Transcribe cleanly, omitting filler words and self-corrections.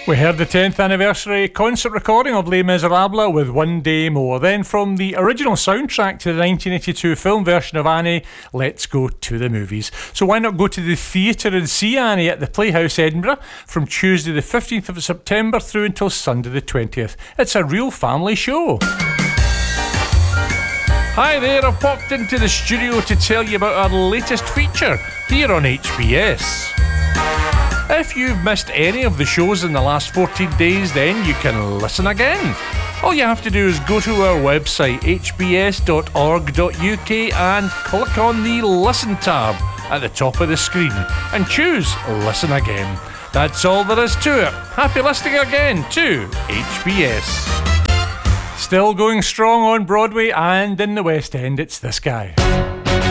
We heard the 10th anniversary concert recording of Les Miserables with One Day More. Then from the original soundtrack to the 1982 film version of Annie, let's go to the movies. So why not go to the theatre and see Annie at the Playhouse Edinburgh from Tuesday the 15th of September through until Sunday the 20th. It's a real family show. Hi there, I've popped into the studio to tell you about our latest feature here on HBS. If you've missed any of the shows in the last 14 days, then you can listen again. All you have to do is go to our website hbs.org.uk and click on the Listen tab at the top of the screen and choose Listen Again. That's all there is to it. Happy listening again to HBS. Still going strong on Broadway and in the West End, it's this guy.